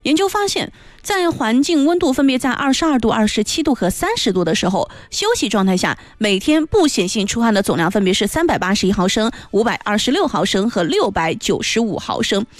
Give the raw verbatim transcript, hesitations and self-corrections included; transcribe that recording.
研究发现，在环境温度分别在二十二度、二十七度和三十度的时候，休息状态下，每天不显性出汗的总量分别是三百八十一毫升、五百二十六毫升和六百九十五毫升。